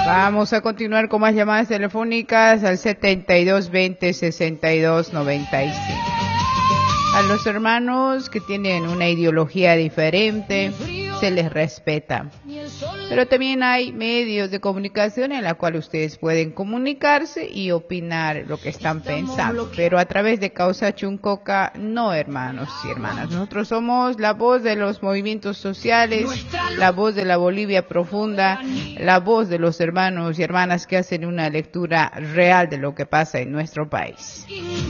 Vamos a continuar con más llamadas telefónicas al 7220-6295. A los hermanos que tienen una ideología diferente se les respeta. Pero también hay medios de comunicación en la cual ustedes pueden comunicarse y opinar lo que están pensando. Pero a través de Causa Chuncoca, no, hermanos y hermanas. Nosotros somos la voz de los movimientos sociales, la voz de la Bolivia profunda, la voz de los hermanos y hermanas que hacen una lectura real de lo que pasa en nuestro país.